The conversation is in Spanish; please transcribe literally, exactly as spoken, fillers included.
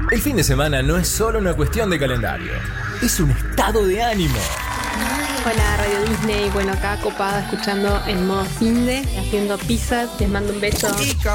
El fin de semana no es solo una cuestión de calendario, es un estado de ánimo. Hola Radio Disney, bueno acá copada escuchando en modo finde, haciendo pizzas, les mando un beso.